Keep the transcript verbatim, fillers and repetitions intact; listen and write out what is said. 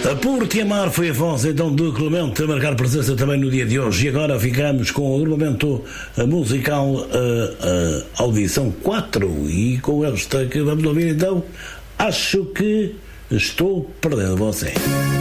A Por Te Amar foi a voz então do Clemente a marcar presença também no dia de hoje. E agora ficamos com o agrupamento musical uh, uh, Audição quatro e com esta que vamos ouvir então, Acho que Estou Perdendo Você.